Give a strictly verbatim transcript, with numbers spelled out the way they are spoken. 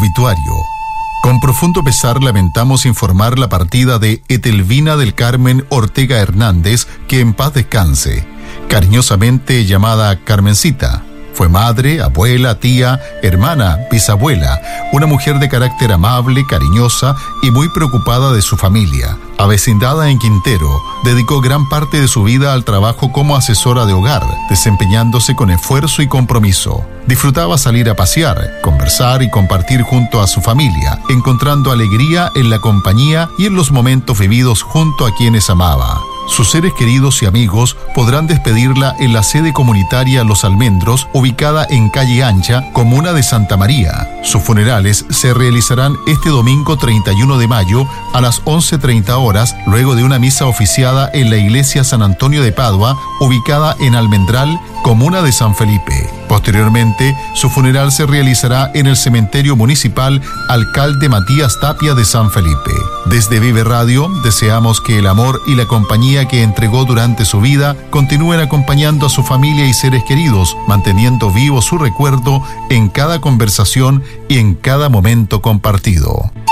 Obituario. Con profundo pesar lamentamos informar la partida de Etelvina del Carmen Ortega Hernández, que en paz descanse, cariñosamente llamada Carmencita. Fue madre, abuela, tía, hermana, bisabuela, una mujer de carácter amable, cariñosa y muy preocupada de su familia. Avecindada en Quintero, dedicó gran parte de su vida al trabajo como asesora de hogar, desempeñándose con esfuerzo y compromiso. Disfrutaba salir a pasear, conversar y compartir junto a su familia, encontrando alegría en la compañía y en los momentos vividos junto a quienes amaba. Sus seres queridos y amigos podrán despedirla en la sede comunitaria Los Almendros, ubicada en Calle Ancha, comuna de Santa María. Sus funerales se realizarán este domingo treinta y uno de mayo a las once treinta horas, luego de una misa oficiada en la iglesia San Antonio de Padua, ubicada en Almendral, comuna de San Felipe. Posteriormente, su funeral se realizará en el cementerio municipal Alcalde Matías Tapia de San Felipe. Desde Vive Radio, deseamos que el amor y la compañía que entregó durante su vida continúen acompañando a su familia y seres queridos, manteniendo vivo su recuerdo en cada conversación y en cada momento compartido.